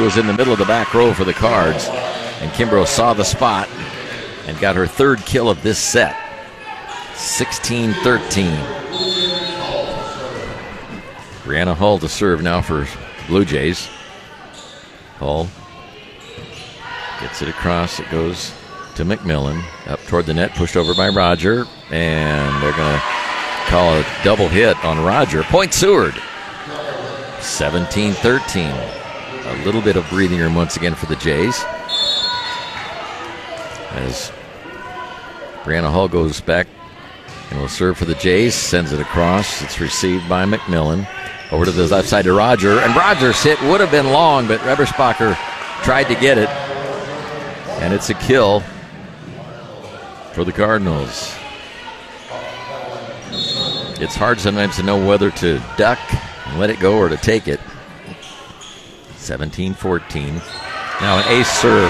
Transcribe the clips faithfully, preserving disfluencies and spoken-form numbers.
was in the middle of the back row for the Cards, and Kimbrough saw the spot and got her third kill of this set. sixteen thirteen. Brianna Hull to serve now for Blue Jays. Hull gets it across. It goes to McMillan. Up toward the net, pushed over by Roger. And they're going to call a double hit on Roger. Point Seward. seventeen thirteen. A little bit of breathing room once again for the Jays. As Brianna Hull goes back and will serve for the Jays. Sends it across. It's received by McMillan. Over to the left side to Roger. And Roger's hit would have been long, but Eberspacher tried to get it. And it's a kill for the Cardinals. It's hard sometimes to know whether to duck and let it go or to take it. seventeen fourteen. Now an ace serve.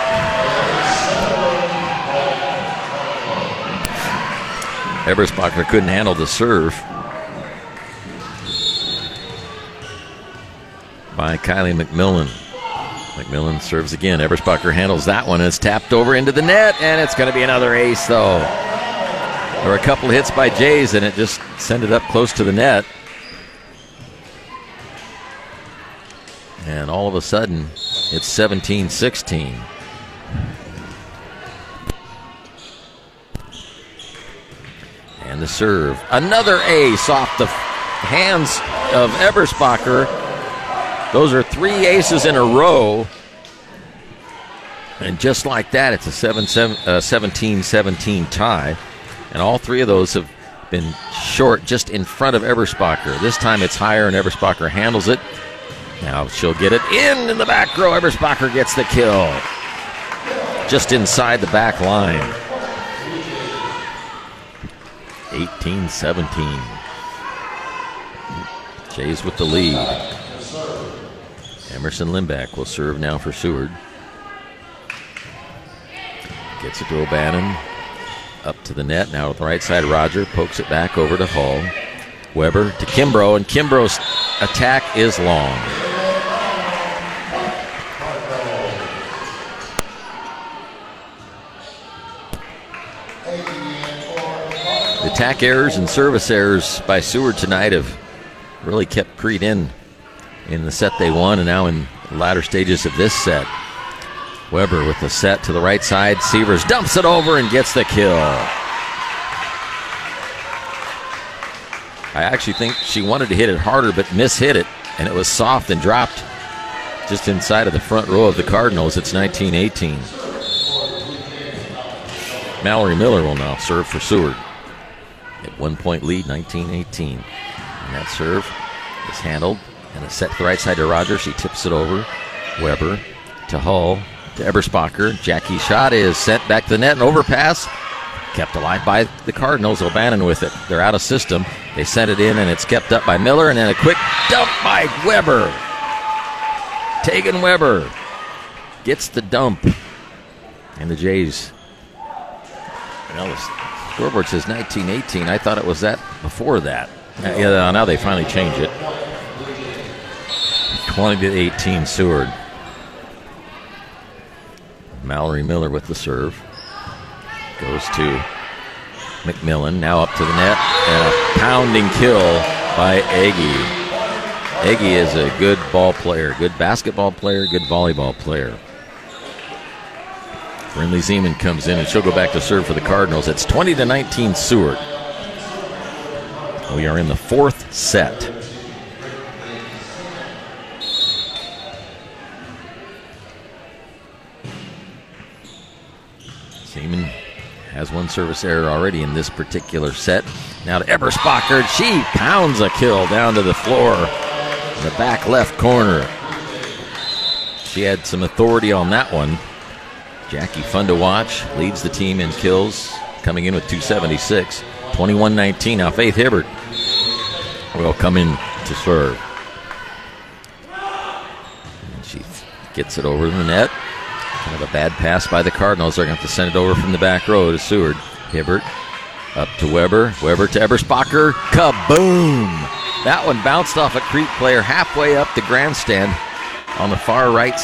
Eberspacher couldn't handle the serve by Kylie McMillan. McMillan serves again. Eberspacher handles that one. It's tapped over into the net, and it's going to be another ace, though. There were a couple hits by Jays, and it just sent it up close to the net. And all of a sudden, it's seventeen sixteen. And the serve. Another ace off the hands of Eberspacher. Those are three aces in a row. And just like that, it's a seventeen seventeen tie. And all three of those have been short just in front of Eberspacher. This time it's higher and Eberspacher handles it. Now she'll get it in in the back row. Eberspacher gets the kill. Just inside the back line. eighteen seventeen. Jays with the lead. Emerson Limback will serve now for Seward. Gets it to O'Bannon. Up to the net. Now with the right side, Roger pokes it back over to Hull. Weber to Kimbrough, and Kimbrough's attack is long. The attack errors and service errors by Seward tonight have really kept Crete in in the set they won, and now in the latter stages of this set. Weber with the set to the right side. Sievers dumps it over and gets the kill. I actually think she wanted to hit it harder but mishit it, and it was soft and dropped just inside of the front row of the Cardinals. It's nineteen eighteen. Mallory Miller will now serve for Seward. At one point lead, nineteen eighteen. And that serve is handled. And a set to the right side to Roger. She tips it over. Weber to Hull to Eberspacher. Jackie's shot is sent back to the net. An overpass. Kept alive by the Cardinals. O'Bannon with it. They're out of system. They sent it in, and it's kept up by Miller. And then a quick dump by Weber. Tegan Weber gets the dump. And the Jays. Well, the scoreboard says nineteen eighteen. I thought it was that before that. Yeah, now they finally change it. twenty to eighteen, Seward. Mallory Miller with the serve. Goes to McMillan. Now up to the net. And a pounding kill by Agee. Agee is a good ball player. Good basketball player. Good volleyball player. Brinley Zeman comes in, and she'll go back to serve for the Cardinals. It's twenty to nineteen, Seward. We are in the fourth set. Zeman has one service error already in this particular set. Now to Eberspacher. She pounds a kill down to the floor in the back left corner. She had some authority on that one. Jackie, fun to watch, leads the team in kills, coming in with two seventy-six. twenty-one nineteen. Now Faith Hibbert will come in to serve. And she gets it over the net. Kind of a bad pass by the Cardinals. They're going to have to send it over from the back row to Seward. Hibbert up to Weber. Weber to Eberspacher. Kaboom! That one bounced off a Crete player halfway up the grandstand on the far right